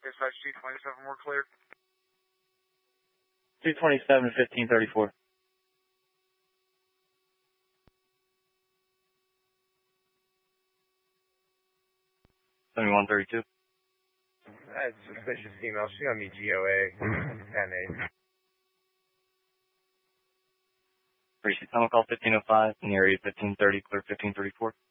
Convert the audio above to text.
Dispatch 227, we're clear. 227, 1534. 7132. That's a suspicious female. She's gonna be GOA 10-8. Appreciate tunnel call 1505 in the area 1530, clear 1534.